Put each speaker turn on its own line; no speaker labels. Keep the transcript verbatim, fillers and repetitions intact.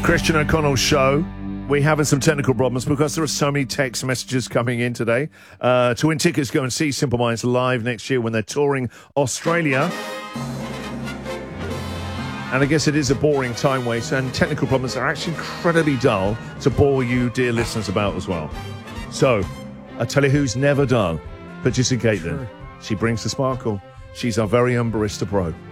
Christian O'Connell Show. We're having some technical problems because there are so many text messages coming in today. Uh, to win tickets, go and see Simple Minds live next year when they're touring Australia. And I guess it is a boring time waste, and technical problems are actually incredibly dull to bore you, dear listeners, about as well. So, I tell you who's never dull. Patricia Caitlin. Sure. She brings the sparkle. She's our very own Barista Pro.